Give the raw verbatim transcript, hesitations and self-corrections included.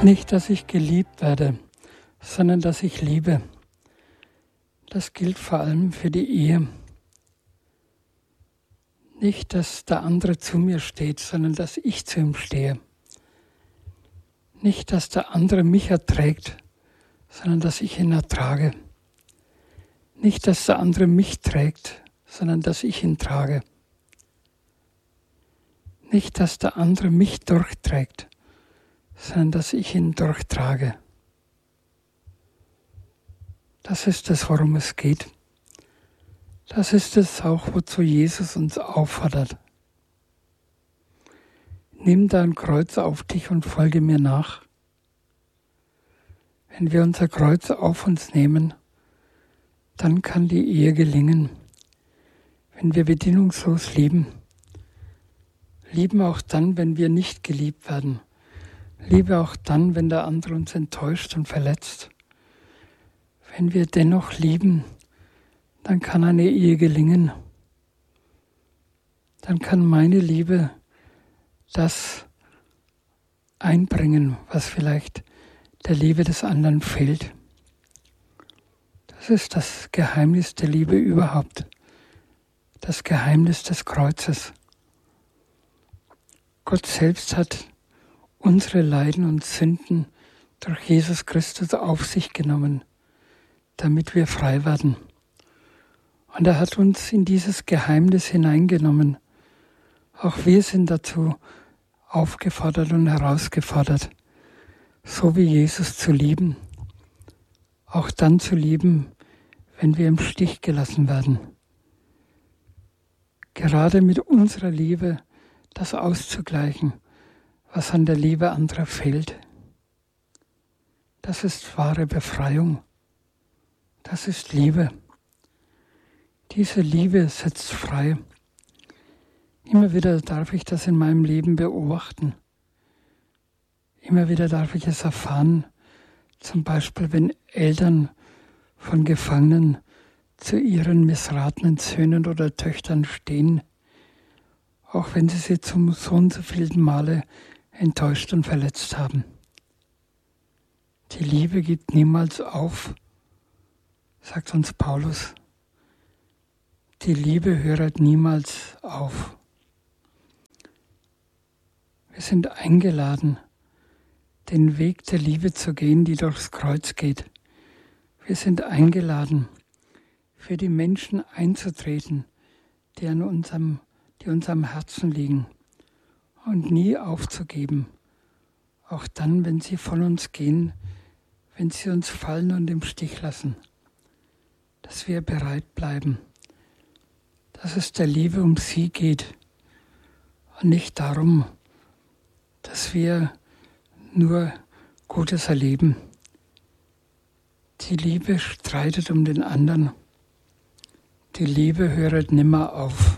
Nicht, dass ich geliebt werde, sondern dass ich liebe. Das gilt vor allem für die Ehe. Nicht, dass der andere zu mir steht, sondern dass ich zu ihm stehe. Nicht, dass der andere mich erträgt, sondern dass ich ihn ertrage. Nicht, dass der andere mich trägt, sondern dass ich ihn trage. Nicht, dass der andere mich durchträgt, sondern dass ich ihn durchtrage. Das ist es, worum es geht. Das ist es auch, wozu Jesus uns auffordert. Nimm dein Kreuz auf dich und folge mir nach. Wenn wir unser Kreuz auf uns nehmen, dann kann die Ehe gelingen. Wenn wir bedingungslos lieben, lieben auch dann, wenn wir nicht geliebt werden. Liebe auch dann, wenn der andere uns enttäuscht und verletzt. Wenn wir dennoch lieben, dann kann eine Ehe gelingen. Dann kann meine Liebe das einbringen, was vielleicht der Liebe des anderen fehlt. Das ist das Geheimnis der Liebe überhaupt. Das Geheimnis des Kreuzes. Gott selbst hat unsere Leiden und Sünden durch Jesus Christus auf sich genommen, damit wir frei werden. Und er hat uns in dieses Geheimnis hineingenommen. Auch wir sind dazu aufgefordert und herausgefordert, so wie Jesus zu lieben, auch dann zu lieben, wenn wir im Stich gelassen werden. Gerade mit unserer Liebe das auszugleichen, was an der Liebe anderer fehlt. Das ist wahre Befreiung. Das ist Liebe. Diese Liebe setzt frei. Immer wieder darf ich das in meinem Leben beobachten. Immer wieder darf ich es erfahren, zum Beispiel wenn Eltern von Gefangenen zu ihren missratenen Söhnen oder Töchtern stehen, auch wenn sie sie zum so und so vielen Male enttäuscht und verletzt haben. Die Liebe gibt niemals auf, sagt uns Paulus. Die Liebe hört niemals auf. Wir sind eingeladen, den Weg der Liebe zu gehen, die durchs Kreuz geht. Wir sind eingeladen, für die Menschen einzutreten, die an unserem, die uns am Herzen liegen, und nie aufzugeben, auch dann, wenn sie von uns gehen, wenn sie uns fallen und im Stich lassen, dass wir bereit bleiben, dass es der Liebe um sie geht und nicht darum, dass wir nur Gutes erleben. Die Liebe streitet um den anderen. Die Liebe hört nimmer auf.